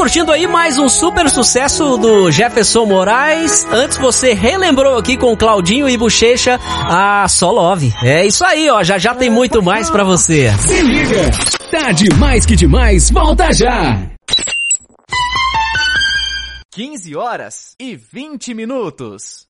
curtindo aí mais um super sucesso do Jefferson Moraes. Antes você relembrou aqui com Claudinho e Bochecha a Só Love. É isso aí, ó, já tem muito mais pra você. Se liga, tá demais que demais, volta já! 15h20.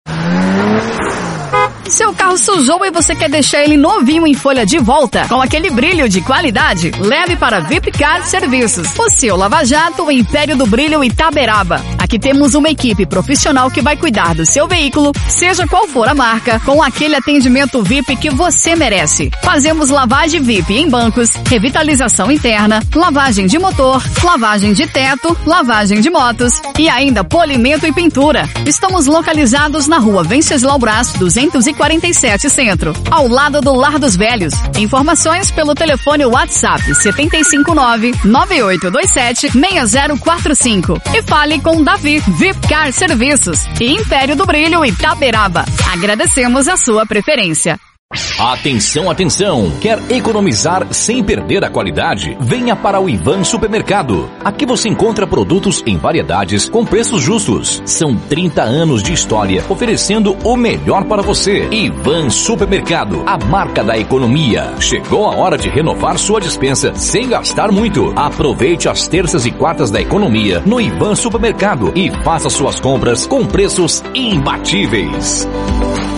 Seu carro sujou e você quer deixar ele novinho em folha de volta, com aquele brilho de qualidade? Leve para VIP Car Serviços, o seu lava-jato, o Império do Brilho Itaberaba. Aqui temos uma equipe profissional que vai cuidar do seu veículo, seja qual for a marca, com aquele atendimento VIP que você merece. Fazemos lavagem VIP em bancos, revitalização interna, lavagem de motor, lavagem de teto, lavagem de motos e ainda polimento e pintura. Estamos localizados na rua Venceslau Brás, 247 Centro, ao lado do Lar dos Velhos. Informações pelo telefone WhatsApp 759-9827-6045. E fale com Davi, VIP Car Serviços e Império do Brilho Itaberaba. Agradecemos a sua preferência. Atenção, atenção! Quer economizar sem perder a qualidade? Venha para o Ivan Supermercado. Aqui você encontra produtos em variedades com preços justos. São 30 anos de história oferecendo o melhor para você. Ivan Supermercado, a marca da economia. Chegou a hora de renovar sua despensa sem gastar muito. Aproveite as terças e quartas da economia no Ivan Supermercado e faça suas compras com preços imbatíveis.